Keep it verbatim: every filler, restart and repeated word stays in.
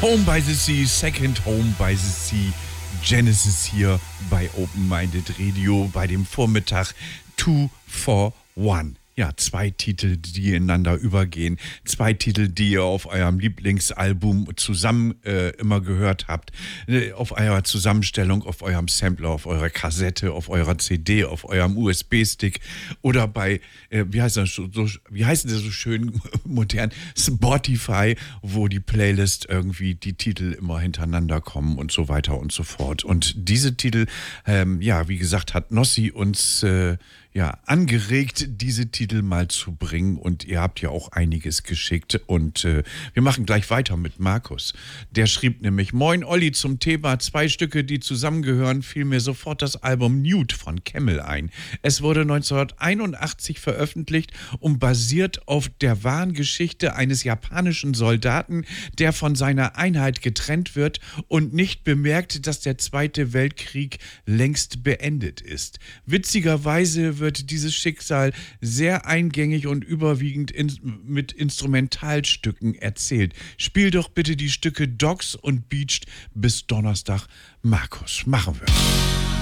Home by the Sea, Second Home by the Sea, Genesis hier bei Open Minded Radio bei dem Vormittag Two for One. Ja, zwei Titel, die ineinander übergehen. Zwei Titel, die ihr auf eurem Lieblingsalbum zusammen äh, immer gehört habt. Äh, auf eurer Zusammenstellung, auf eurem Sampler, auf eurer Kassette, auf eurer C D, auf eurem U S B-Stick oder bei, äh, wie heißt das so, wie heißt das so schön modern, Spotify, wo die Playlist irgendwie die Titel immer hintereinander kommen und so weiter und so fort. Und diese Titel, ähm, ja, wie gesagt, hat Nossi uns äh, ja, angeregt, diese Titel mal zu bringen, und ihr habt ja auch einiges geschickt, und äh, wir machen gleich weiter mit Markus. Der schrieb nämlich: Moin Olli, zum Thema zwei Stücke, die zusammengehören, fiel mir sofort das Album Nude von Camel ein. Es wurde neunzehnhunderteinundachtzig veröffentlicht und basiert auf der wahren Geschichte eines japanischen Soldaten, der von seiner Einheit getrennt wird und nicht bemerkt, dass der Zweite Weltkrieg längst beendet ist. Witzigerweise wird wird dieses Schicksal sehr eingängig und überwiegend in, mit Instrumentalstücken erzählt. Spiel doch bitte die Stücke Dogs und Beached bis Donnerstag. Markus, machen wir.